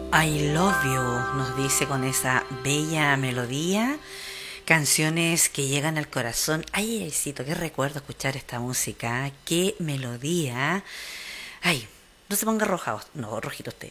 I Love You nos dice con esa bella melodía, canciones que llegan al corazón. Ay, éxito, qué recuerdo escuchar esta música, qué melodía. Ay, no se ponga roja, no, rojito usted.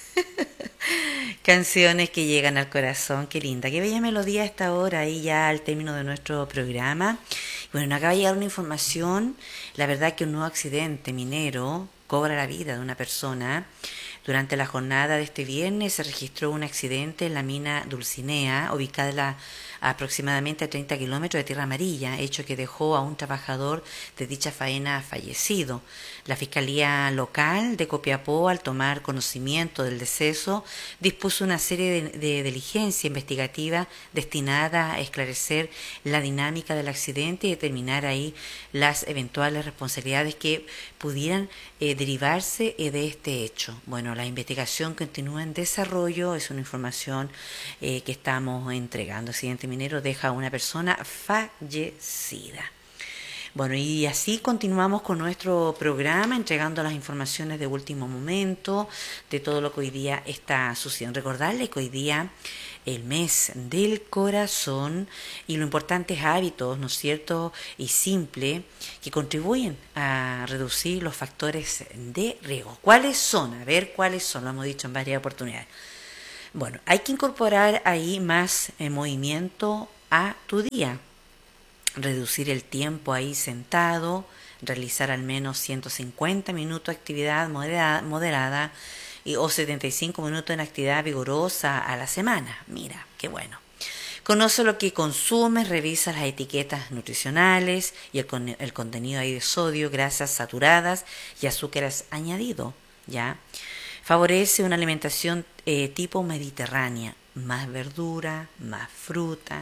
Canciones que llegan al corazón, qué linda, qué bella melodía a esta hora, ahí ya al término de nuestro programa. Bueno, nos acaba de llegar una información, la verdad que un nuevo accidente minero cobra la vida de una persona. Durante la jornada de este viernes se registró un accidente en la mina Dulcinea, ubicada aproximadamente a 30 kilómetros de Tierra Amarilla, hecho que dejó a un trabajador de dicha faena fallecido. La Fiscalía Local de Copiapó, al tomar conocimiento del deceso, dispuso una serie de diligencia investigativa destinada a esclarecer la dinámica del accidente y determinar ahí las eventuales responsabilidades que pudieran derivarse de este hecho. Bueno, la investigación continúa en desarrollo, es una información que estamos entregando. El accidente minero deja a una persona fallecida. Bueno, y así continuamos con nuestro programa, entregando las informaciones de último momento, de todo lo que hoy día está sucediendo. Recordarles que hoy día el mes del corazón y los importantes hábitos, ¿no es cierto?, y simple, que contribuyen a reducir los factores de riesgo. ¿Cuáles son? A ver, ¿cuáles son? Lo hemos dicho en varias oportunidades. Bueno, hay que incorporar ahí más movimiento a tu día. Reducir el tiempo ahí sentado, realizar al menos 150 minutos de actividad moderada o 75 minutos en actividad vigorosa a la semana. Mira, qué bueno. Conoce lo que consumes, revisa las etiquetas nutricionales y el contenido ahí de sodio, grasas saturadas y azúcares añadidos, ¿ya? Favorece una alimentación tipo mediterránea, más verdura, más fruta.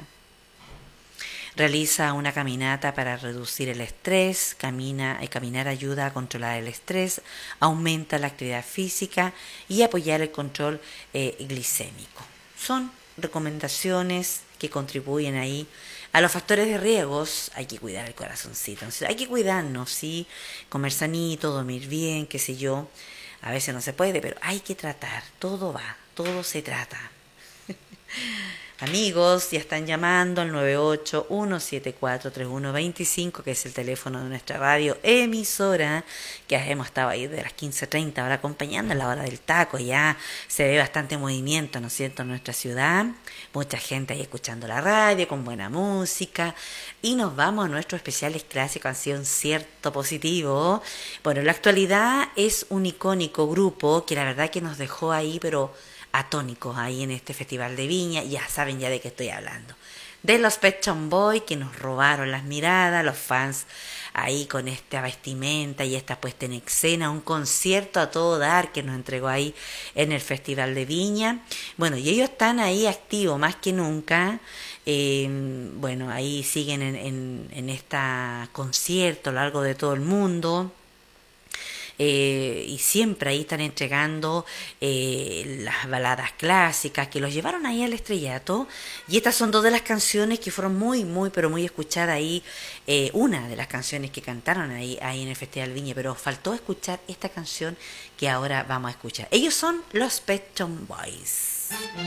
Realiza una caminata para reducir el estrés. Caminar ayuda a controlar el estrés, aumenta la actividad física y apoyar el control glicémico. Son recomendaciones que contribuyen ahí a los factores de riesgos. Hay que cuidar el corazoncito. Entonces, hay que cuidarnos, sí, comer sanito, dormir bien, qué sé yo. A veces no se puede, pero hay que tratar. Todo va, todo se trata. Amigos, ya están llamando al 981743125, que es el teléfono de nuestra radio emisora, que hemos estado ahí de las 15:30 ahora acompañando a la hora del taco. Ya se ve bastante movimiento, ¿no es cierto?, en nuestra ciudad. Mucha gente ahí escuchando la radio con buena música. Y nos vamos a nuestros especiales clásicos, han sido un cierto positivo. Bueno, la actualidad es un icónico grupo que la verdad que nos dejó ahí, pero atónicos ahí en este Festival de Viña. Ya saben ya de qué estoy hablando. De los Pet Shop Boys, que nos robaron las miradas, los fans ahí con esta vestimenta y esta puesta en escena, un concierto a todo dar que nos entregó ahí en el Festival de Viña. Bueno, y ellos están ahí activos más que nunca. Bueno, ahí siguen en este concierto a lo largo de todo el mundo. Y siempre ahí están entregando las baladas clásicas que los llevaron ahí al estrellato. Y estas son dos de las canciones que fueron pero muy escuchadas ahí. Una de las canciones que cantaron ahí en el Festival Viña, pero faltó escuchar esta canción que ahora vamos a escuchar. Ellos son los Pet Shop Boys.